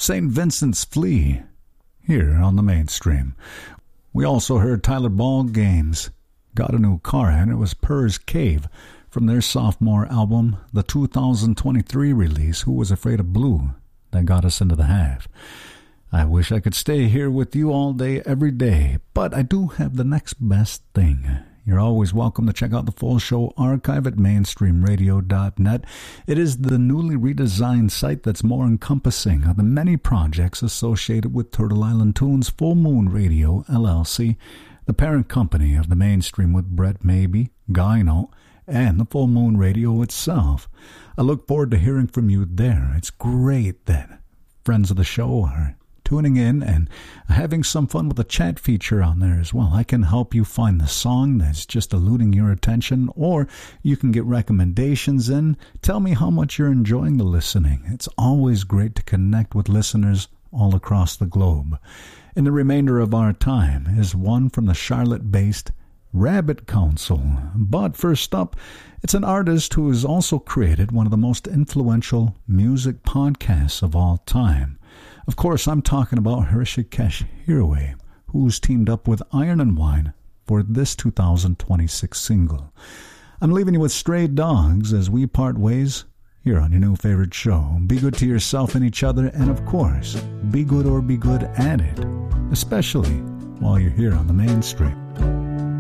St. Vincent's Flea, here on the mainstream. We also heard Tyler Ball Games, Got a New Car, and it was Purr's Cave from their sophomore album, the 2023 release, Who Was Afraid of Blue, that got us into the half. I wish I could stay here with you all day, every day, but I do have the next best thing. You're always welcome to check out the full show archive at mainstreamradio.net. It is the newly redesigned site that's more encompassing of the many projects associated with Turtle Island Tunes Full Moon Radio, LLC, the parent company of the Mainstream with Brett Maybe, Gyno, and the Full Moon Radio itself. I look forward to hearing from you there. It's great that friends of the show are tuning in and having some fun with the chat feature on there as well. I can help you find the song that's just eluding your attention, or you can get recommendations in. Tell me how much you're enjoying the listening. It's always great to connect with listeners all across the globe. And the remainder of our time is one from the Charlotte-based Rabbit Council. But first up, it's an artist who has also created one of the most influential music podcasts of all time. Of course, I'm talking about Hrishikesh Hirway, who's teamed up with Iron and Wine for this 2026 single. I'm leaving you with Stray Dogs as we part ways here on your new favorite show. Be good to yourself and each other, and of course, be good or be good at it, especially while you're here on the mainstream.